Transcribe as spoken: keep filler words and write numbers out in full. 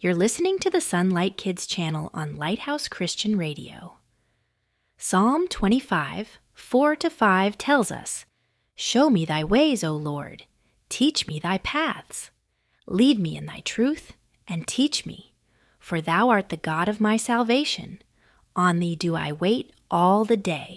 You're listening to the Sunlight Kids channel on Lighthouse Christian Radio. Psalm twenty-five, four to five tells us, "Show me thy ways, O Lord. Teach me thy paths. Lead me in thy truth, and teach me. For thou art the God of my salvation. On thee do I wait all the day."